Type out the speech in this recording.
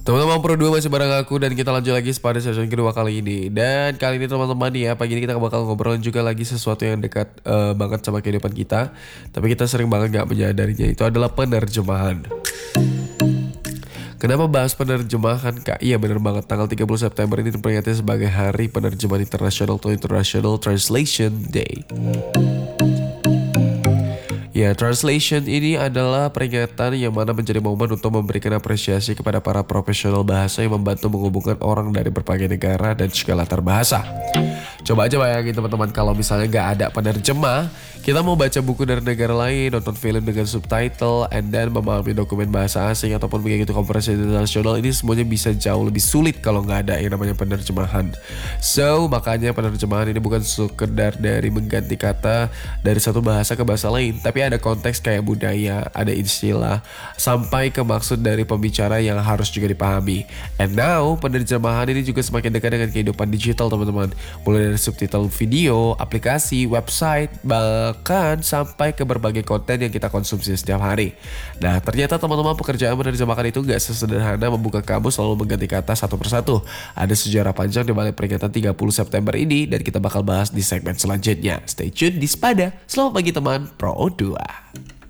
Teman-teman Pro 2 masih bareng aku dan kita lanjut lagi pada session kedua kali ini. Dan kali ini teman-teman nih ya, pagi ini kita bakal ngobrolin juga lagi sesuatu yang dekat banget sama kehidupan kita. Tapi kita sering banget gak menyadarinya, itu adalah penerjemahan. Kenapa bahas penerjemahan Kak? Iya bener banget, tanggal 30 September ini diperingati sebagai Hari Penerjemahan Internasional atau International Translation Day. Ya, translation ini adalah peringatan yang mana menjadi momen untuk memberikan apresiasi kepada para profesional bahasa yang membantu menghubungkan orang dari berbagai negara dan segala latar bahasa. Coba aja bayangin teman-teman kalau misalnya gak ada penerjemah, kita mau baca buku dari negara lain, nonton film dengan subtitle, and then memahami dokumen bahasa asing ataupun mengikuti konferensi internasional, ini semuanya bisa jauh lebih sulit kalau gak ada yang namanya penerjemahan. So, makanya penerjemahan ini bukan sekedar dari mengganti kata dari satu bahasa ke bahasa lain, tapi ada konteks kayak budaya, ada istilah, sampai ke maksud dari pembicara yang harus juga dipahami. And now, penerjemahan ini juga semakin dekat dengan kehidupan digital teman-teman. Mulai dari subtitle video, aplikasi, website, bahkan sampai ke berbagai konten yang kita konsumsi setiap hari. Nah, ternyata teman-teman pekerjaan menerjemahkan itu gak sesederhana membuka kamus lalu mengganti kata satu persatu. Ada sejarah panjang di balik peringatan 30 September ini dan kita bakal bahas di segmen selanjutnya. Stay tune di Spada. Selamat pagi teman Pro 2.